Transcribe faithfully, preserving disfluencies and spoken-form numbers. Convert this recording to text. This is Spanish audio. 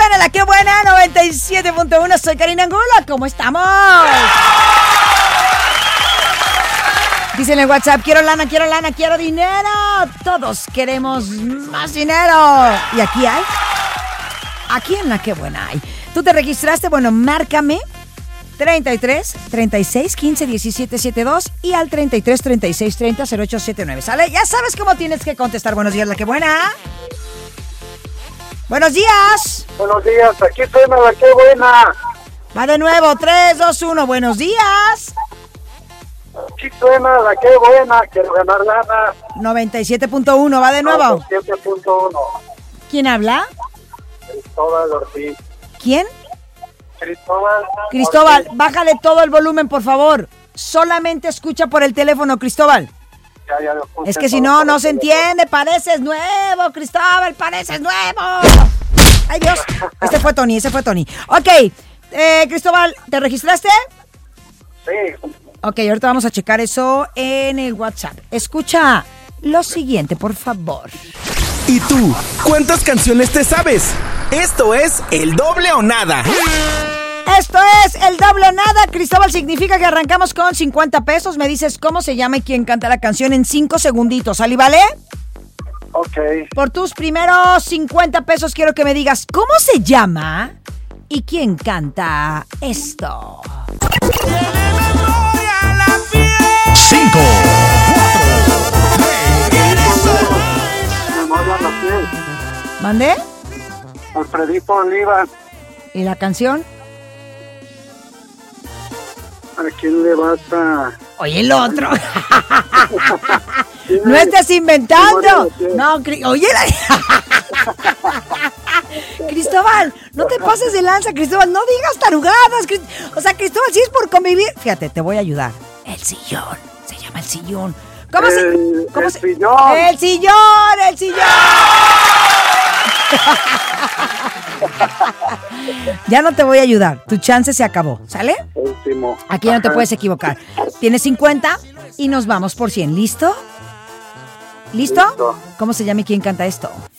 suena la que buena noventa y siete punto uno. Soy Karina Angulo. ¿Cómo estamos? Dicen en WhatsApp, quiero lana, quiero lana, quiero dinero. Todos queremos más dinero. ¿Y aquí hay? Aquí en la que buena hay. ¿Tú te registraste? Bueno, márcame treinta y tres, treinta y seis, quince, diecisiete, setenta y dos y al treinta y tres, treinta y seis, treinta, cero ocho setenta y nueve. ¿Sale? Ya sabes cómo tienes que contestar. Buenos días, la que buena. Buenos días. Buenos días, aquí suena la que buena. Va de nuevo, tres, dos, uno. Buenos días. Aquí suena la que buena, quiero ganar lana. noventa y siete punto uno, va de nuevo. noventa y siete punto uno. ¿Quién habla? Cristóbal Ortiz. ¿Quién? Cristóbal. Cristóbal, Ortiz. bájale todo el volumen, por favor. Solamente escucha por el teléfono, Cristóbal. Ya, ya lo puse Es que si todo no, por no el se teléfono. entiende. Pareces nuevo, Cristóbal, pareces nuevo. Ay, Dios. Este fue Tony, ese fue Tony. Ok, eh, Cristóbal, ¿te registraste? Sí. Ok, ahorita vamos a checar eso en el WhatsApp. Escucha lo siguiente, por favor. ¿Y tú? ¿Cuántas canciones te sabes? Esto es El Doble o Nada. Esto es el doble o nada. Cristóbal, significa que arrancamos con cincuenta pesos. Me dices cómo se llama y quién canta la canción en cinco segunditos. ¿Sale, vale? Ok. Por tus primeros cincuenta pesos quiero que me digas cómo se llama y quién canta esto. Cinco, Memoria la piel. ¿Mandé? Alfredito Oliva. ¿Y la canción? ¿A quién le vas a...? Oye, el otro. No estés inventando. No, Cri- oye, la- Cristóbal, no te pases de lanza, Cristóbal. No digas tarugadas. Crist- O sea, Cristóbal, si es por convivir. Fíjate, te voy a ayudar. El sillón. Se llama el sillón. ¿Cómo El- se cómo el se- sillón. El sillón, el sillón. Ya no te voy a ayudar. Tu chance se acabó, ¿sale? Último. Aquí ya no te Ajá. puedes equivocar. Tienes cincuenta y nos vamos por cien. ¿Listo? ¿Listo? Listo. ¿Cómo se llama y quién canta esto?